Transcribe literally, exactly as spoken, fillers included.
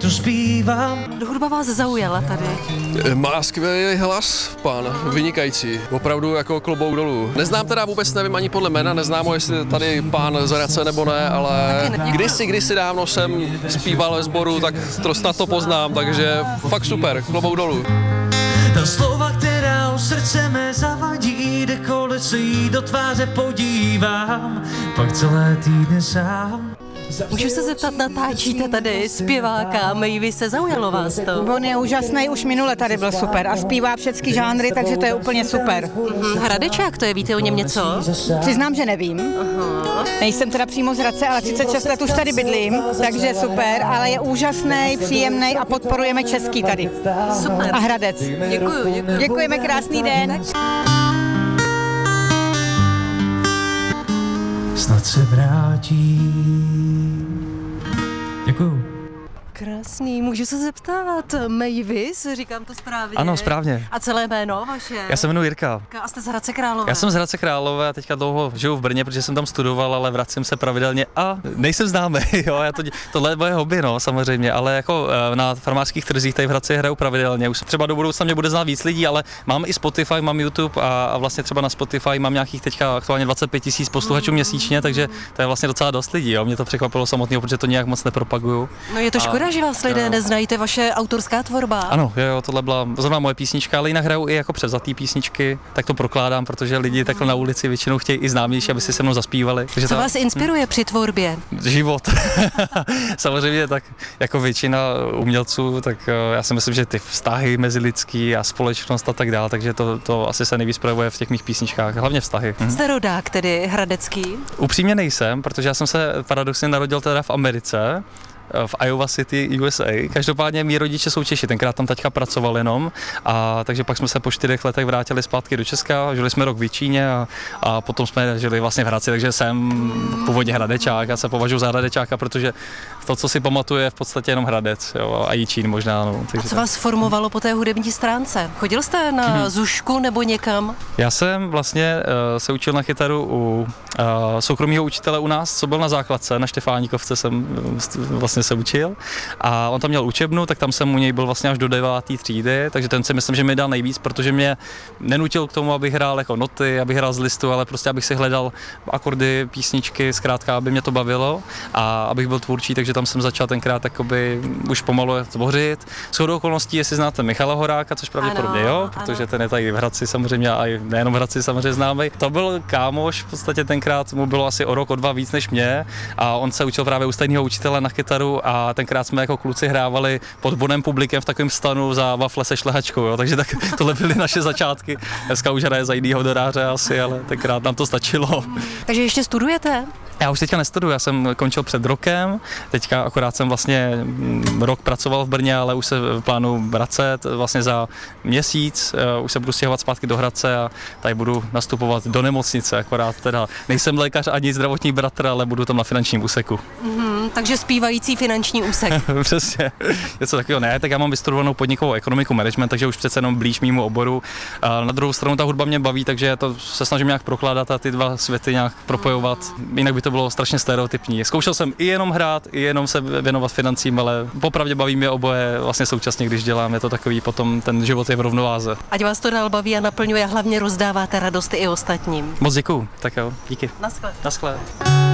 co zpívám. Hudba vás zaujala tady? Má skvělý hlas, pán, vynikající, opravdu jako klobouk dolů. Neznám teda vůbec, nevím ani podle jména, neznám ho, jestli tady pán z Hradce nebo ne, ale kdysi, kdysi dávno jsem zpíval ve sboru, tak to snad to poznám, takže fakt super, klobouk dolů. Ta slova, která o srdce mé zavadí, kdekoliv se jí do tváře podívám, pak celé týdny sám. Můžu se zeptat, natáčíte tady zpěváka Mavis, zaujalo vás to? On je úžasný, už minule tady byl super a zpívá všechny žánry, takže to je úplně super. Mm, Hradečák, to je, víte o něm něco? Přiznám, že nevím. Aha. Nejsem teda přímo z Hradce, ale třicet šest let už tady bydlím, takže super, ale je úžasný, příjemný a podporujeme český tady. Super. A Hradec. Děkuju, děkuju. Děkujeme, krásný den. Snad se vrátí. Děkuju. Krásný, můžu se zeptat, Mavis, říkám to správně? Ano, správně. A celé jméno vaše? Já se jmenuji Jirka. A jste z Hradce Králové? Já jsem z Hradce Králové a teďka dlouho žiju v Brně, protože jsem tam studoval, ale vracím se pravidelně a nejsem známý, jo, já to, tohle je moje hobby, no, samozřejmě, ale jako na farmářských trzích tady v Hradci hraju pravidelně, už třeba do budoucna mě bude znát víc lidí, ale mám i Spotify, mám YouTube a, a vlastně třeba na Spotify mám nějakých teďka aktuálně dvacet pět tisíc posluchačů měsíčně, takže to je vlastně docela dost lidí, jo, mě to překvapilo samotného, protože to nějak moc nepropaguju. No je to škoda, a, že vás lidé neznají, to je vaše autorská tvorba. Ano, jo, jo, tohle byla zrovna moje písnička, ale jinak hraju i jako převzatý písničky, tak to prokládám, protože lidi takhle na ulici většinou chtějí i známější, aby si se mnou zaspívali. Co ta... vás inspiruje při tvorbě? Život. Samozřejmě tak jako většina umělců, tak já si myslím, že ty vztahy mezilidský a společnost a tak dále, takže to, to asi se nejvíc projevuje v těch mých písničkách, hlavně vztahy. Mhm. Jste rodák, tedy hradecký? Upřímně nejsem, protože já jsem se paradoxně narodil teda v Americe, v Iowa City, U S A. Každopádně mý rodiče jsou Češi, tenkrát tam taťka pracoval jenom, a takže pak jsme se po čtyřech letech vrátili zpátky do Česka, žili jsme rok v Jičíně a, a potom jsme žili vlastně v Hradci, takže jsem původně Hradečák, já se považuji za Hradečáka, protože to, co si pamatuje, je v podstatě jenom Hradec, jo, a Jičín možná. No, takže a co vás formovalo po té hudební stránce? Chodil jste na hmm. zušku nebo někam? Já jsem vlastně uh, se učil na kytaru u uh, soukromého učitele u nás, co byl na základce, na Štefánikovce jsem uh, vlastně se učil a on tam měl učebnu, tak tam jsem u něj byl vlastně až do deváté třídy, takže ten si myslím, že mi dal nejvíc, protože mě nenutil k tomu, abych hrál jako noty, abych hrál z listu, ale prostě abych si hledal akordy, písničky, zkrátka, aby mě to bavilo a abych byl tvůrčí, takže tam jsem začal tenkrát takoby už pomalu tvořit. Shodou okolností, jestli znáte Michala Horáka, což pravděpodobně jo, protože ten je tady v Hradci samozřejmě a i nejenom v Hradci samozřejmě známý. To byl kámoš, v podstatě tenkrát mu bylo asi o rok, o dva víc než mě a on se učil právě u stejného učitele na kytaru a tenkrát jsme jako kluci hrávali pod bonem publikem v takovém stanu za wafle se šlehačkou, jo, takže tak tohle byly naše začátky. Dneska už hraje za jinýho doráře asi, ale tenkrát nám to stačilo. Takže ještě studujete? Já už teďka nestuduju, já jsem končil před rokem, teďka akorát jsem vlastně rok pracoval v Brně, ale už se plánuju vracet vlastně za měsíc, už se budu stěhovat zpátky do Hradce a tady budu nastupovat do nemocnice, akorát teda nejsem lékař ani zdravotní bratr, ale budu tam na finančním úseku. Mm-hmm, takže zpívající finanční úsek. Přesně, něco takového ne, tak já mám vystudovanou podnikovou ekonomiku, management, takže už přece jenom blíž mýmu oboru. A na druhou stranu ta hudba mě baví, takže to se snažím nějak prokládat a ty dva světy nějak propojovat, jinak by to bylo strašně stereotypní. Zkoušel jsem i jenom hrát, i jenom se věnovat financím, ale popravdě baví mě oboje vlastně současně, když dělám, je to takový, potom ten život je v rovnováze. Ať vás to dál baví a naplňuje a hlavně rozdáváte radost i ostatním. Moc děkuju, tak jo, díky. Naschle. Naschle.